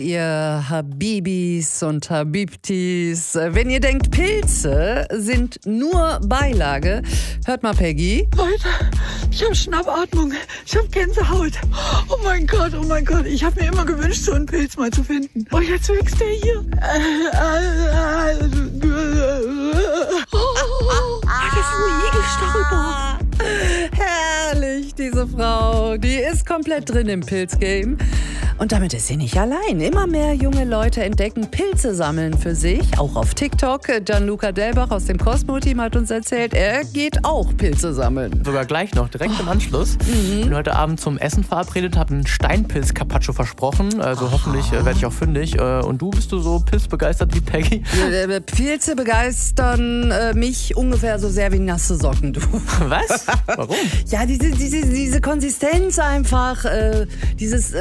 ihr Habibis und Habibtis. Wenn ihr denkt, Pilze sind nur Beilage, hört mal Peggy. Leute, ich habe Schnappatmung, ich habe Gänsehaut. Oh mein Gott, ich habe mir immer gewünscht, so einen Pilz mal zu finden. Oh, jetzt wächst der hier. Das ist ein Igelstachelbart. Herrlich, diese Frau. Die ist komplett drin im Pilzgame. Und damit ist sie nicht allein. Immer mehr junge Leute entdecken Pilze sammeln für sich, auch auf TikTok. Gianluca Delbach aus dem Cosmo-Team hat uns erzählt, er geht auch Pilze sammeln. Sogar gleich noch, direkt im Anschluss. Ich bin heute Abend zum Essen verabredet, habe einen Steinpilz-Carpaccio versprochen. Also hoffentlich werde ich auch fündig. Und du, bist du so pilzbegeistert wie Peggy? Pilze begeistern mich ungefähr so sehr wie nasse Socken, du. Was? Warum? Ja, diese Konsistenz einfach, dieses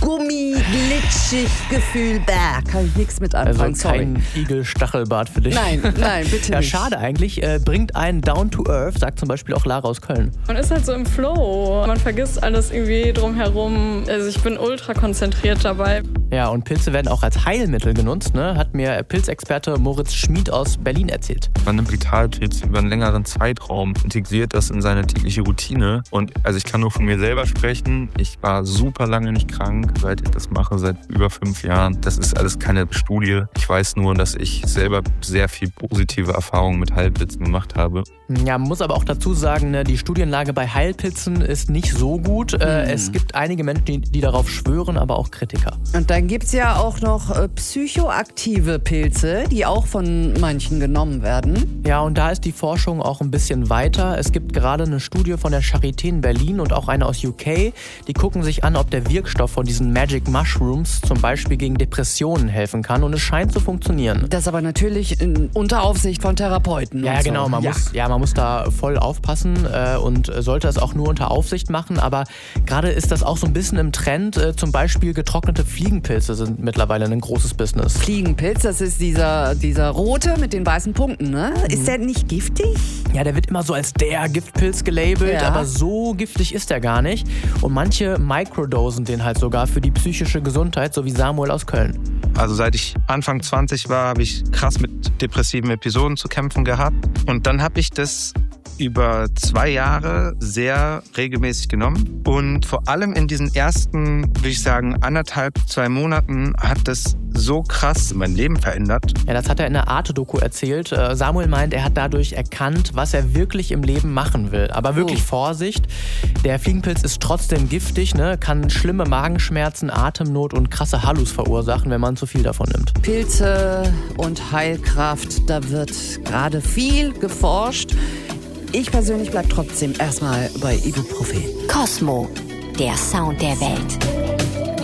Gummi-glitschig-Gefühl, kann ich nichts mit anfangen, also kein Igelstachelbart für dich. Nein, bitte ja, nicht. Schade eigentlich. Bringt einen down to earth, sagt zum Beispiel auch Lara aus Köln. Man ist halt so im Flow. Man vergisst alles irgendwie drumherum. Also ich bin ultra konzentriert dabei. Ja, und Pilze werden auch als Heilmittel genutzt, ne? Hat mir Pilzexperte Moritz Schmid aus Berlin erzählt. Man nimmt Vitalpilz über einen längeren Zeitraum, integriert das in seine tägliche Routine. Und also ich kann nur von mir selber sprechen. Ich war super lange nicht krank, seit ich das mache, seit über 5 Jahren. Das ist alles keine Studie. Ich weiß nur, dass ich selber sehr viel positive Erfahrungen mit Heilpilzen gemacht habe. Ja, man muss aber auch dazu sagen, ne, die Studienlage bei Heilpilzen ist nicht so gut. Es gibt einige Menschen, die darauf schwören, aber auch Kritiker. Und dann gibt's ja auch noch psychoaktive Pilze, die auch von manchen genommen werden. Ja, und da ist die Forschung auch ein bisschen weiter. Es gibt gerade eine Studie von der Charité in Berlin und auch eine aus UK. Die gucken sich an, ob der Wirkstoff von diesen Magic Mushrooms zum Beispiel gegen Depressionen helfen kann. Und es scheint zu funktionieren. Das aber natürlich unter Aufsicht von Therapeuten. Ja, genau. Man muss da voll aufpassen und sollte es auch nur unter Aufsicht machen. Aber gerade ist das auch so ein bisschen im Trend. Zum Beispiel getrocknete Fliegenpilze sind mittlerweile ein großes Business. Fliegenpilz, das ist dieser rote mit den weißen Punkten, ne? Ist der nicht giftig? Ja, der wird immer so als der Giftpilz gelabelt, aber so giftig ist er gar nicht. Und manche microdosen den halt sogar für die psychische Gesundheit, so wie Samuel aus Köln. Also seit ich Anfang 20 war, habe ich krass mit depressiven Episoden zu kämpfen gehabt. Und dann habe ich das über 2 Jahre sehr regelmäßig genommen. Und vor allem in diesen ersten, würde ich sagen, 1,5-2 Monaten hat das so krass mein Leben verändert. Ja, das hat er in der Arte-Doku erzählt. Samuel meint, er hat dadurch erkannt, was er wirklich im Leben machen will. Aber wirklich Vorsicht, der Fliegenpilz ist trotzdem giftig, ne? Kann schlimme Magenschmerzen, Atemnot und krasse Hallus verursachen, wenn man zu viel davon nimmt. Pilze und Heilkraft, da wird gerade viel geforscht. Ich persönlich bleib trotzdem erstmal bei Ibuprofen. Cosmo, der Sound der Welt.